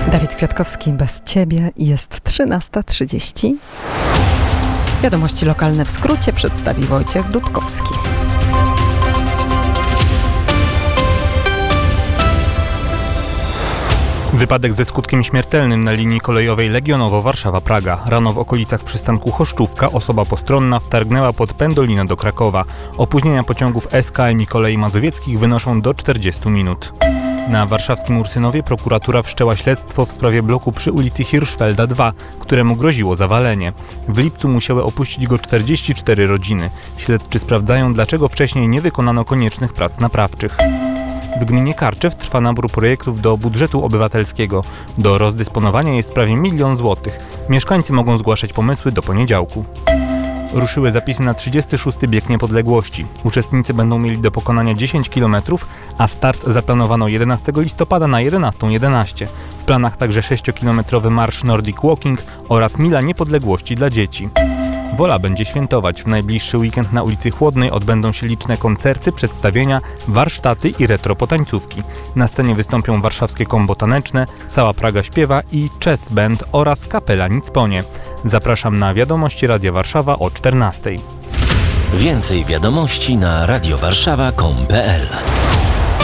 Dawid Kwiatkowski, bez Ciebie. Jest 13:30. Wiadomości lokalne w skrócie przedstawi Wojciech Dudkowski. Wypadek ze skutkiem śmiertelnym na linii kolejowej Legionowo-Warszawa-Praga. Rano w okolicach przystanku Choszczówka osoba postronna wtargnęła pod Pendolinę do Krakowa. Opóźnienia pociągów SKM i Kolei Mazowieckich wynoszą do 40 minut. Na warszawskim Ursynowie prokuratura wszczęła śledztwo w sprawie bloku przy ulicy Hirschfelda 2, któremu groziło zawalenie. W lipcu musiały opuścić go 44 rodziny. Śledczy sprawdzają, dlaczego wcześniej nie wykonano koniecznych prac naprawczych. W gminie Karczew trwa nabór projektów do budżetu obywatelskiego. Do rozdysponowania jest prawie 1 000 000 złotych. Mieszkańcy mogą zgłaszać pomysły do poniedziałku. Ruszyły zapisy na 36. bieg niepodległości. Uczestnicy będą mieli do pokonania 10 km, a start zaplanowano 11 listopada na 11:11. W planach także 6-kilometrowy marsz Nordic Walking oraz Mila Niepodległości dla dzieci. Wola będzie świętować. W najbliższy weekend na ulicy Chłodnej odbędą się liczne koncerty, przedstawienia, warsztaty i retropotańcówki. Na scenie wystąpią warszawskie kombo taneczne, Cała Praga śpiewa i Chess Band oraz kapela Nicponie. Zapraszam na wiadomości Radia Warszawa o 14:00. Więcej wiadomości na radiowarszawa.com.pl